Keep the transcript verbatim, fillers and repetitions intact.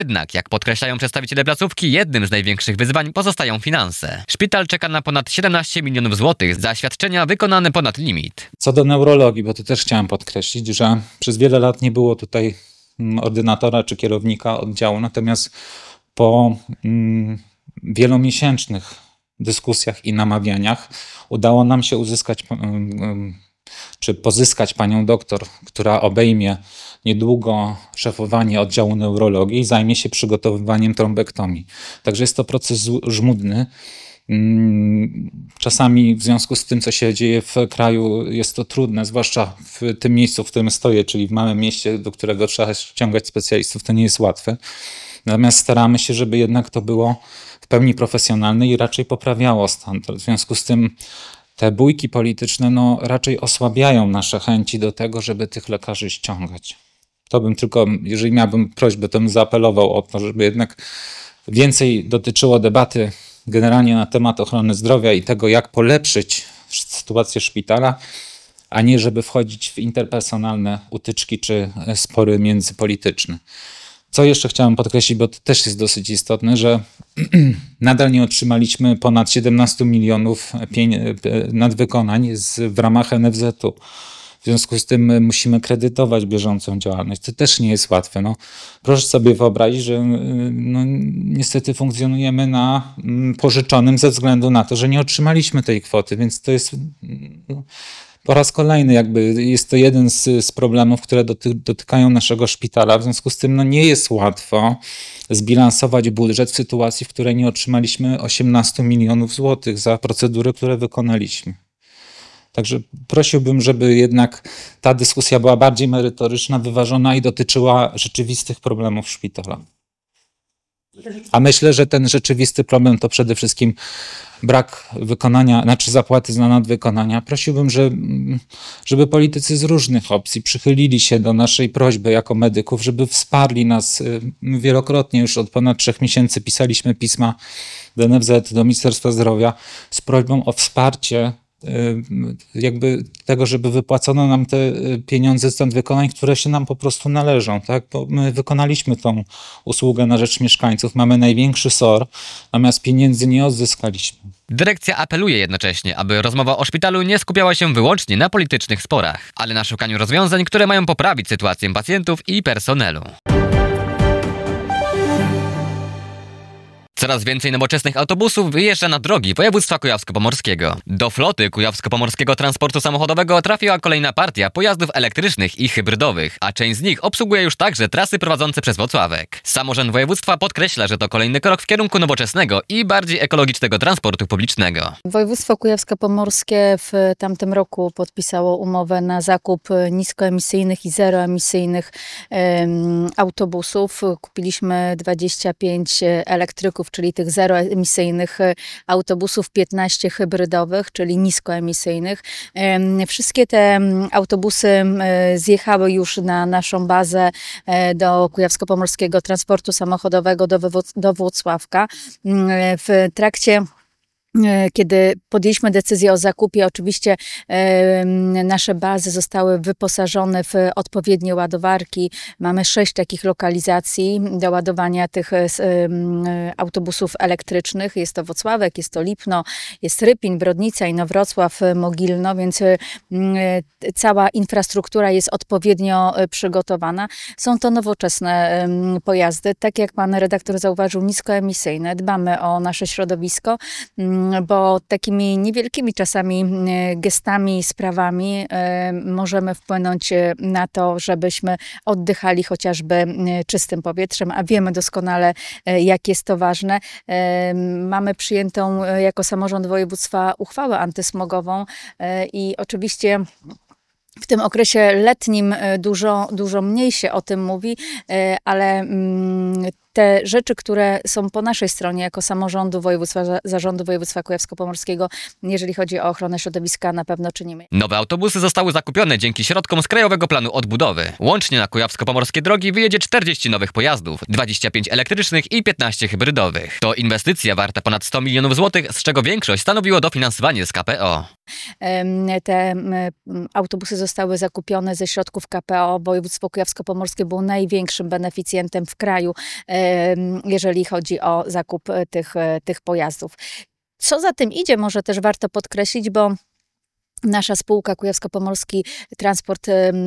Jednak, jak podkreślają przedstawiciele placówki, jednym z największych wyzwań pozostają finanse. Szpital czeka na ponad siedemnaście milionów złotych za świadczenia wykonane ponad limit. Co do neurologii, bo to też chciałem podkreślić, że przez wiele lat nie było tutaj ordynatora czy kierownika oddziału, natomiast po mm, wielomiesięcznych dyskusjach i namawianiach udało nam się uzyskać mm, czy pozyskać panią doktor, która obejmie niedługo szefowanie oddziału neurologii i zajmie się przygotowywaniem trombektomii. Także jest to proces żmudny. Czasami w związku z tym, co się dzieje w kraju, jest to trudne, zwłaszcza w tym miejscu, w którym stoję, czyli w małym mieście, do którego trzeba ściągać specjalistów, to nie jest łatwe. Natomiast staramy się, żeby jednak to było w pełni profesjonalne i raczej poprawiało standard. W związku z tym te bójki polityczne no, raczej osłabiają nasze chęci do tego, żeby tych lekarzy ściągać. To bym tylko, jeżeli miałbym prośbę, to bym zaapelował o to, żeby jednak więcej dotyczyło debaty generalnie na temat ochrony zdrowia i tego, jak polepszyć sytuację szpitala, a nie żeby wchodzić w interpersonalne utyczki czy spory międzypolityczne. Co jeszcze chciałem podkreślić, bo to też jest dosyć istotne, że nadal nie otrzymaliśmy ponad siedemnaście milionów nadwykonań z, w ramach N F Z u. W związku z tym musimy kredytować bieżącą działalność. To też nie jest łatwe. No, proszę sobie wyobrazić, że no, niestety funkcjonujemy na pożyczonym ze względu na to, że nie otrzymaliśmy tej kwoty, więc to jest no, po raz kolejny jakby jest to jeden z, z problemów, które doty, dotykają naszego szpitala. W związku z tym no, nie jest łatwo zbilansować budżet w sytuacji, w której nie otrzymaliśmy osiemnaście milionów złotych za procedury, które wykonaliśmy. Także prosiłbym, żeby jednak ta dyskusja była bardziej merytoryczna, wyważona i dotyczyła rzeczywistych problemów szpitala. A myślę, że ten rzeczywisty problem to przede wszystkim brak wykonania, znaczy zapłaty za nadwykonania. Prosiłbym, że, żeby politycy z różnych opcji przychylili się do naszej prośby jako medyków, żeby wsparli nas. Wielokrotnie już od ponad trzech miesięcy pisaliśmy pisma do N F Z, do Ministerstwa Zdrowia z prośbą o wsparcie jakby tego, żeby wypłacono nam te pieniądze z nadwykonań, które się nam po prostu należą, tak? Bo my wykonaliśmy tą usługę na rzecz mieszkańców, mamy największy S O R, natomiast pieniędzy nie odzyskaliśmy. Dyrekcja apeluje jednocześnie, aby rozmowa o szpitalu nie skupiała się wyłącznie na politycznych sporach, ale na szukaniu rozwiązań, które mają poprawić sytuację pacjentów i personelu. Coraz więcej nowoczesnych autobusów wyjeżdża na drogi województwa kujawsko-pomorskiego. Do floty kujawsko-pomorskiego transportu samochodowego trafiła kolejna partia pojazdów elektrycznych i hybrydowych, a część z nich obsługuje już także trasy prowadzące przez Włocławek. Samorząd województwa podkreśla, że to kolejny krok w kierunku nowoczesnego i bardziej ekologicznego transportu publicznego. Województwo kujawsko-pomorskie w tamtym roku podpisało umowę na zakup niskoemisyjnych i zeroemisyjnych um, autobusów. Kupiliśmy dwadzieścia pięć elektryków, czyli tych zeroemisyjnych autobusów, piętnaście hybrydowych, czyli niskoemisyjnych. Wszystkie te autobusy zjechały już na naszą bazę do Kujawsko-Pomorskiego Transportu Samochodowego do, do Włocławka. W trakcie Kiedy podjęliśmy decyzję o zakupie, oczywiście e, nasze bazy zostały wyposażone w odpowiednie ładowarki. Mamy sześć takich lokalizacji do ładowania tych e, autobusów elektrycznych. Jest to Włocławek, jest to Lipno, jest Rypin, Brodnica, Inowrocław, Mogilno, więc e, cała infrastruktura jest odpowiednio przygotowana. Są to nowoczesne e, pojazdy, tak jak pan redaktor zauważył, niskoemisyjne. Dbamy o nasze środowisko, bo takimi niewielkimi czasami gestami, sprawami możemy wpłynąć na to, żebyśmy oddychali chociażby czystym powietrzem, a wiemy doskonale, jak jest to ważne. Mamy przyjętą jako samorząd województwa uchwałę antysmogową i oczywiście w tym okresie letnim dużo, dużo mniej się o tym mówi, ale te rzeczy, które są po naszej stronie jako samorządu województwa, zarządu województwa kujawsko-pomorskiego, jeżeli chodzi o ochronę środowiska, na pewno czynimy. Nowe autobusy zostały zakupione dzięki środkom z Krajowego Planu Odbudowy. Łącznie na kujawsko-pomorskie drogi wyjedzie czterdzieści nowych pojazdów, dwadzieścia pięć elektrycznych i piętnaście hybrydowych. To inwestycja warta ponad sto milionów złotych, z czego większość stanowiło dofinansowanie z K P O. em, te em, autobusy zostały zakupione ze środków K P O. Województwo kujawsko-pomorskie było największym beneficjentem w kraju, em, jeżeli chodzi o zakup e, tych, e, tych pojazdów. Co za tym idzie, może też warto podkreślić, bo nasza spółka Kujawsko-Pomorski Transport